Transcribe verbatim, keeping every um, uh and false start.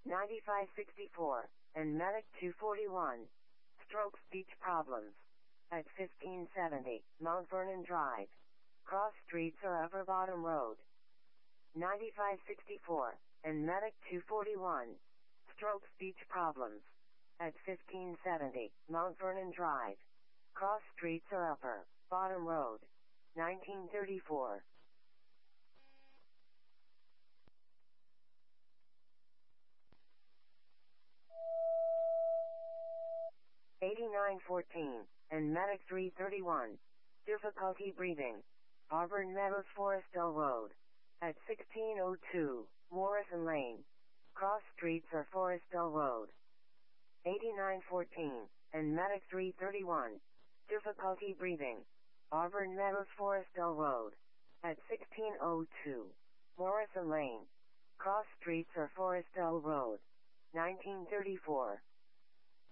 ninety-five sixty-four, and Medic two forty-one. Stroke speech problems. At fifteen seventy, Mount Vernon Drive. Cross streets or Upper Bottom Road. ninety-five sixty-four, and Medic two forty-one. Stroke speech problems. At fifteen seventy, Mount Vernon Drive. Cross streets or Upper Bottom Road. nineteen thirty-four. eighty-nine fourteen, and Medic three thirty-one. Difficulty breathing. Auburn Meadows Forestdale Road. At sixteen oh two, Morrison Lane. Cross streets or Forestdale Road. eighty-nine fourteen, and Medic three thirty-one. Difficulty breathing. Auburn Meadows Forestdale Road. At sixteen oh two, Morrison Lane. Cross streets or Forestdale Road. nineteen thirty-four.